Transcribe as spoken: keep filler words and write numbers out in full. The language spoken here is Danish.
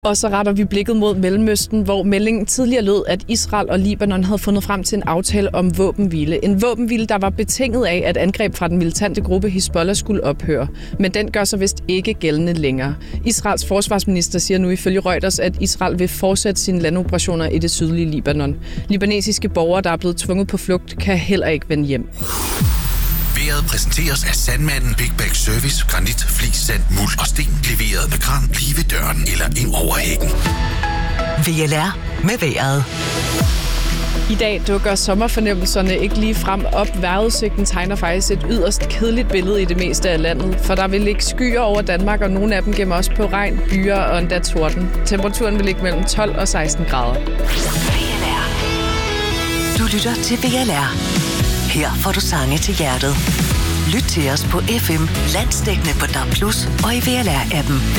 Og så retter vi blikket mod Mellemøsten, hvor meldingen tidligere lød, at Israel og Libanon havde fundet frem til en aftale om våbenhvile. En våbenhvile, der var betinget af, at angreb fra den militante gruppe Hizbollah skulle ophøre. Men den gør sig vist ikke gældende længere. Israels forsvarsminister siger nu ifølge Reuters, at Israel vil fortsætte sine landoperationer i det sydlige Libanon. Libanesiske borgere, der er blevet tvunget på flugt, kan heller ikke vende hjem. Vejret præsenteres af Sandmanden Big Bag Service. Granit, flis, sand, muld og sten. Leveret med kran lige ved døren eller ind over hækken. V L R med vejret. I dag dukker sommerfornemmelserne ikke lige frem op. Vejrudsigten tegner faktisk et yderst kedeligt billede i det meste af landet, for der vil ligge skyer over Danmark, og nogle af dem gemmer også på regn, byer og endda torden. Temperaturen vil ligge mellem tolv og seksten grader. V L R. Du lytter til V L R. Her får du sange til hjertet. Lyt til os på F M, landsdækkende på D A B plus, og i V L R-appen.